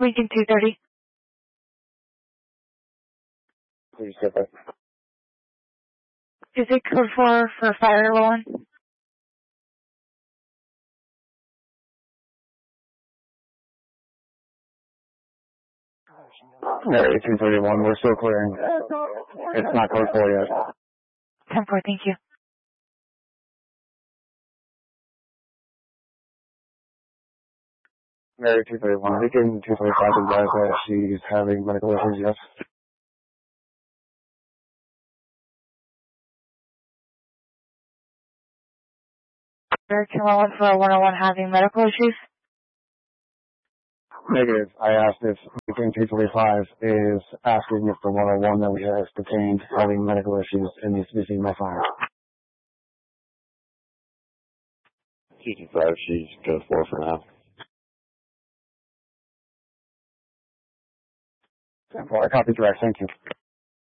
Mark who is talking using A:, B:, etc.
A: Lincoln 230.
B: Please get that.
A: Is it code 4 for fire rolling?
B: Area 231, we're still clearing. It's not code 4 yet.
A: 10-4, thank you.
B: Area 231, Lincoln 235 advised that she's having medical issues, yes.
A: American 101 for 101 having medical issues?
B: Negative. I asked if Lincoln 225 is asking if the 101 that we have detained having medical issues and needs to be seen by fire.
C: 225, she's code 4 for now.
B: 10-4, I copy direct, thank you.